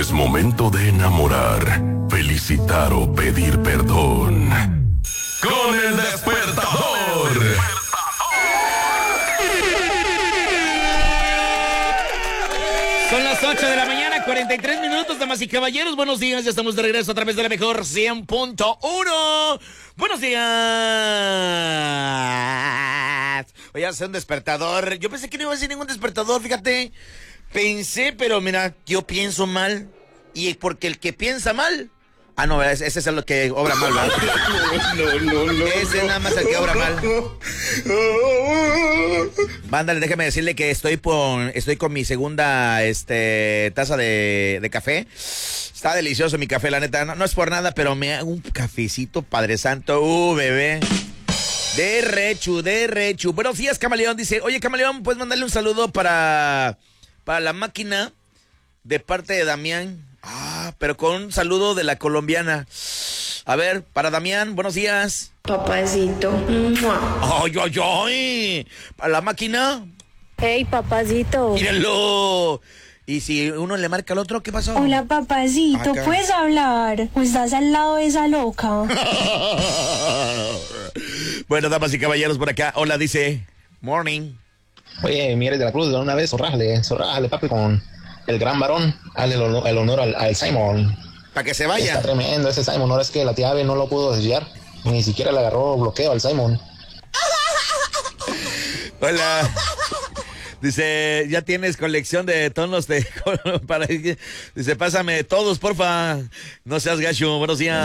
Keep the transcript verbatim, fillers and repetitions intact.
Es momento de enamorar, felicitar o pedir perdón. Con el despertador. Son las ocho de la mañana, cuarenta y tres minutos, damas y caballeros. Buenos días, ya estamos de regreso a través de la mejor cien punto uno. Buenos días. Voy a hacer un despertador. Yo pensé que no iba a hacer ningún despertador, fíjate. Pensé, pero mira, yo pienso mal. Y porque el que piensa mal... Ah, no, ese es el que obra mal, ¿verdad? No, no, no. Ese es nada más el que obra mal. Mándale, déjame decirle que estoy con, estoy con mi segunda este, taza de, de café. Está delicioso mi café, la neta. No, no es por nada, pero me hago un cafecito, Padre Santo. Uh, bebé. De rechu, de rechu. Buenos días, Camaleón. Dice, oye, Camaleón, ¿puedes mandarle un saludo para, para la máquina de parte de Damián? Ah, pero con un saludo de la colombiana. A ver, para Damián, buenos días. Papacito. ¡Ay, ay, ay! ¿Para la máquina? Hey, papacito. ¡Mírenlo! Y si uno le marca al otro, ¿qué pasó? Hola, papacito. Acá. ¿Puedes hablar? ¿O estás al lado de esa loca? Bueno, damas y caballeros, por acá. Hola, dice. Morning. Oye, Mieres de la Cruz, de una vez, zorrájale, zorrájale, papi, con el gran varón. Hazle el honor, el honor al, al Simon. Para que se vaya. Está tremendo ese Simon. No es que la tía Ave no lo pudo desviar. Ni siquiera le agarró bloqueo al Simon. Hola. Dice, ya tienes colección de tonos de... para Dice, pásame todos, porfa. No seas gacho. Buenos días.